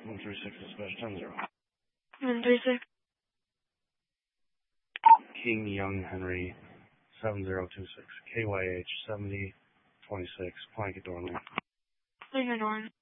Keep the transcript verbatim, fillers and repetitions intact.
one three six dispatch ten zero. one three six. King Young Henry seven zero two six. K Y H seventy twenty-six. Blanket Dorman. Blanket Dorman.